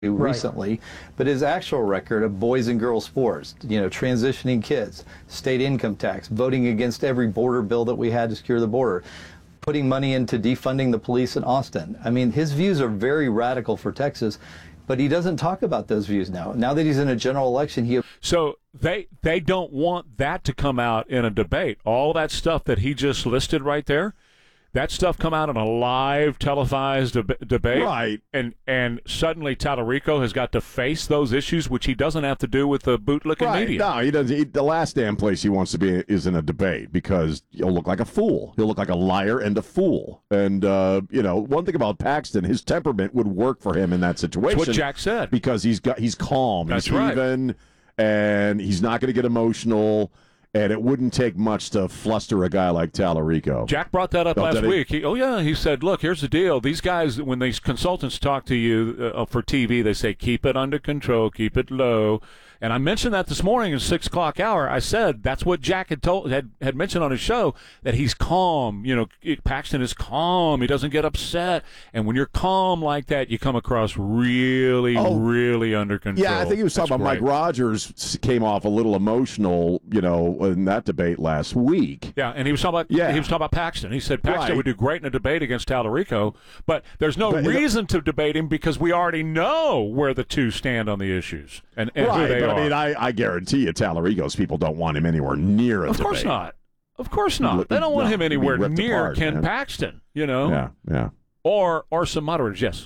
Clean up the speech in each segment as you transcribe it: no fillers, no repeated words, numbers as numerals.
recently, but his actual record of boys and girls sports, transitioning kids, state income tax, voting against every border bill that we had to secure the border, putting money into defunding the police in Austin. I mean, his views are very radical for Texas, but he doesn't talk about those views now. Now that he's in a general election, So they don't want that to come out in a debate. All that stuff that he just listed right there, that stuff come out in a live televised debate, right? And suddenly Tallarico has got to face those issues, which he doesn't have to do with the bootlicking media. No, he doesn't. The last damn place he wants to be is in a debate because he'll look like a fool. He'll look like a liar and a fool. And one thing about Paxton, his temperament would work for him in that situation. That's what Jack said, because he's calm, That's he's right. even, and he's not going to get emotional. And it wouldn't take much to fluster a guy like Tallarico. Jack brought that up last week. He said, look, here's the deal. These guys, when these consultants talk to you for TV, they say, keep it under control, keep it low. And I mentioned that this morning in 6 o'clock hour. I said that's what Jack had mentioned on his show, that he's calm. Paxton is calm. He doesn't get upset. And when you're calm like that, you come across really under control. Yeah, I think he was talking about Mike Rogers came off a little emotional, in that debate last week. Yeah, and he was talking about Paxton. He said Paxton would do great in a debate against Tallarico, but there's no reason to debate him because we already know where the two stand on the issues and who they are. I mean, I guarantee you Tallarico's people don't want him anywhere near a debate. Of course not. They don't want him anywhere near Ken Paxton, Yeah. Or some moderators, yes.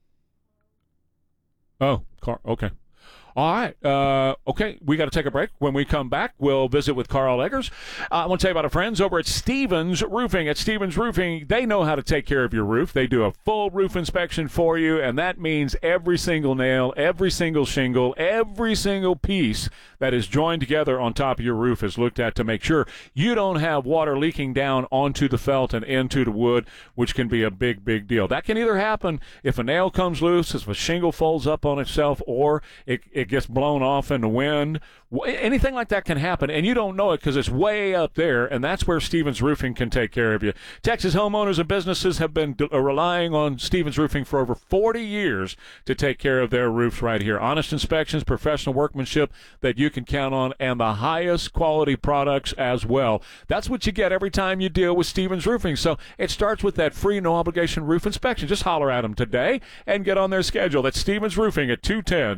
Oh, okay. All right. Okay, we got to take a break. When we come back, we'll visit with Carl Eggers. I want to tell you about our friends over at Stevens Roofing. At Stevens Roofing, they know how to take care of your roof. They do a full roof inspection for you, and that means every single nail, every single shingle, every single piece that is joined together on top of your roof is looked at to make sure you don't have water leaking down onto the felt and into the wood, which can be a big, big deal. That can either happen if a nail comes loose, if a shingle folds up on itself, or it gets blown off in the wind. Anything like that can happen, and you don't know it because it's way up there, and that's where Stevens Roofing can take care of you. Texas homeowners and businesses have been relying on Stevens Roofing for over 40 years to take care of their roofs right here. Honest inspections, professional workmanship that you can count on, and the highest quality products as well. That's what you get every time you deal with Stevens Roofing. So it starts with that free, no-obligation roof inspection. Just holler at them today and get on their schedule. That's Stevens Roofing at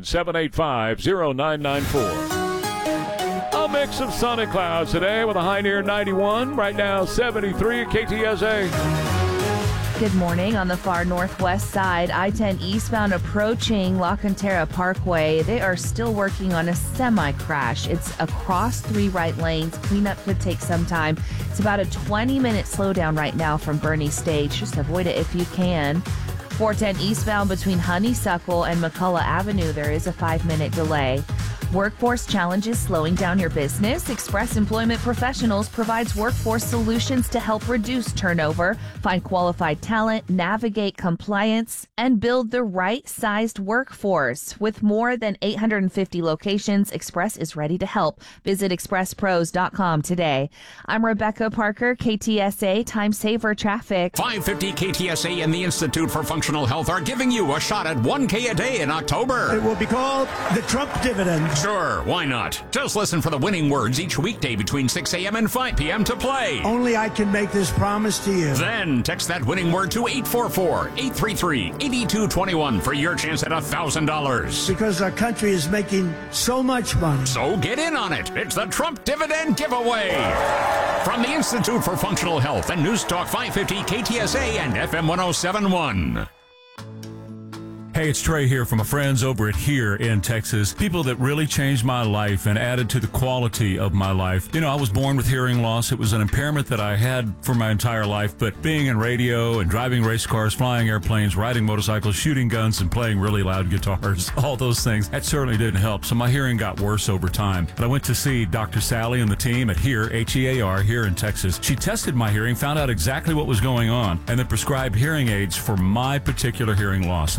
210-785-0994. A mix of sun and clouds today with a high near 91. Right now, 73 at KTSA. Good morning. On the far northwest side, I-10 eastbound approaching La Cantera Parkway. They are still working on a semi-crash. It's across 3 right lanes. Cleanup could take some time. It's about a 20-minute slowdown right now from Bernie Stage. Just avoid it if you can. 410 eastbound between Honeysuckle and McCullough Avenue, there is a 5-minute delay. Workforce challenges slowing down your business? Express Employment Professionals provides workforce solutions to help reduce turnover, find qualified talent, navigate compliance, and build the right-sized workforce. With more than 850 locations, Express is ready to help. Visit expresspros.com today. I'm Rebecca Parker, KTSA Time Saver Traffic. 550 KTSA and the Institute for Functional Health are giving you a shot at $1K a day in October. It will be called the Trump Dividend. Sure, why not? Just listen for the winning words each weekday between 6 a.m. and 5 p.m. to play. Only I can make this promise to you. Then text that winning word to 844-833-8221 for your chance at $1,000. Because our country is making so much money. So get in on it. It's the Trump Dividend Giveaway. From the Institute for Functional Health and News Talk 550 KTSA and FM 1071. Hey, it's Trey here from my friends over at Here in Texas. People that really changed my life and added to the quality of my life. I was born with hearing loss. It was an impairment that I had for my entire life, but being in radio and driving race cars, flying airplanes, riding motorcycles, shooting guns, and playing really loud guitars, all those things, that certainly didn't help. So my hearing got worse over time. But I went to see Dr. Sally and the team at Here, H-E-A-R, here in Texas. She tested my hearing, found out exactly what was going on, and then prescribed hearing aids for my particular hearing loss. And I'll tell you,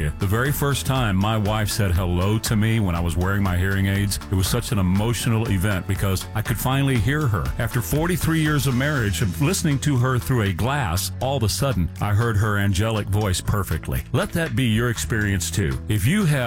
you, the very first time my wife said hello to me when I was wearing my hearing aids, it was such an emotional event because I could finally hear her. After 43 years of marriage, of listening to her through a glass, all of a sudden, I heard her angelic voice perfectly. Let that be your experience too. If you have